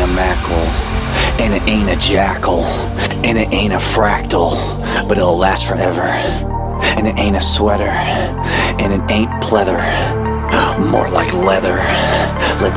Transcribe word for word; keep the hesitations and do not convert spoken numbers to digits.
mackerel, and it ain't a jackal, and it ain't a fractal, but it'll last forever. And it ain't a sweater, and it ain't pleather, more like leather. Let's